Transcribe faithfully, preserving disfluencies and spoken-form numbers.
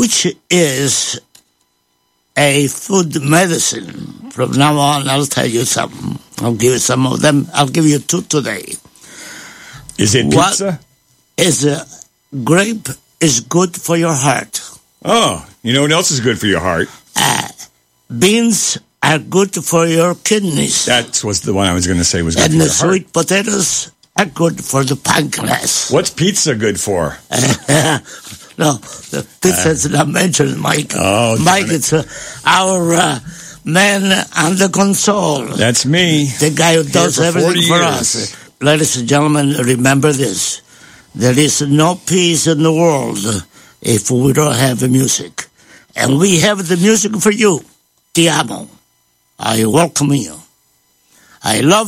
which is a food medicine. From now on, I'll tell you some. I'll give you some of them. I'll give you two today. Is it pizza? What is a grape is good for your heart. Oh, you know what else is good for your heart? Uh, beans are good for your kidneys. That was the one I was going to say was good and for your the heart. sweet potatoes are good for the pancreas. What's pizza good for? No, the pizza's uh, not mentioned, Mike. Oh, Mike, it. it's uh, our uh, man on the console. That's me. The guy who does for everything for years. us. Ladies and gentlemen, remember this. There is no peace in the world if we don't have the music. And we have the music for you. Ti amo. I welcome you. I love